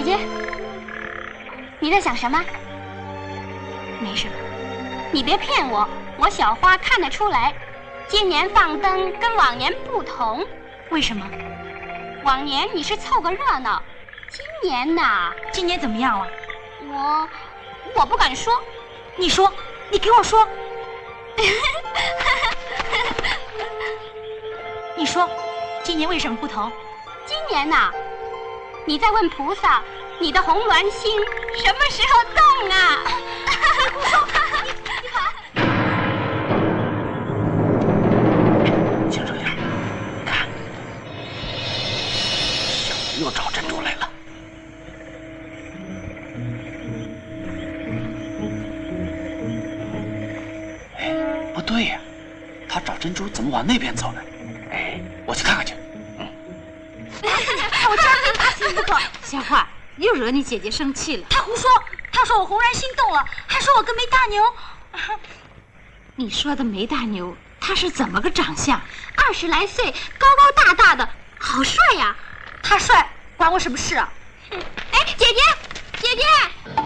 姐，你在想什么？ 没什么。 你别骗我，我小花看得出来，今年放灯跟往年不同。 为什么？ 往年你是凑个热闹，今年呐， 今年怎么样了？ 我不敢说。 你说，你给我说。你说，今年为什么不同？ 今年呐，你在问菩萨，你的红鸾星什么时候动啊？ 就这样，看，小子又找珍珠来了。哎，不对呀，他找珍珠怎么往那边走呢？哎，我去看看去。 我真非他心不可。小花又惹你姐姐生气了。她胡说，她说我红鸾心动了，还说我跟梅大牛。你说的梅大牛，他是怎么个长相 20来岁，高高大大的，好帅呀！ 他帅，关我什么事啊？ 哎，姐姐，姐姐。